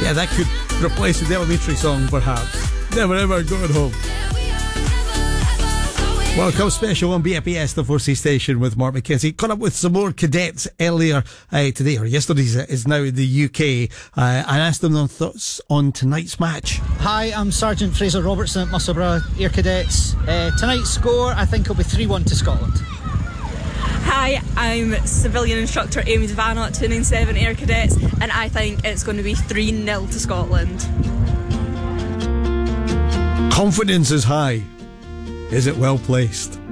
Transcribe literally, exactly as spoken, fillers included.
Yeah, that could replace the Elementary song, perhaps. Never ever going home. Welcome special on B F B S, the four C station, with Mark McKenzie. Caught up with some more cadets earlier uh, today, or yesterday is now in the U K. Uh, I asked them their thoughts on tonight's match. Hi, I'm Sergeant Fraser Robertson at Musselburgh Air Cadets. Uh, tonight's score, I think, will be three one to Scotland. Hi, I'm Civilian Instructor Amy Devanna at two ninety-seven Air Cadets, and I think it's going to be three nil to Scotland. Confidence is high. Is it well placed?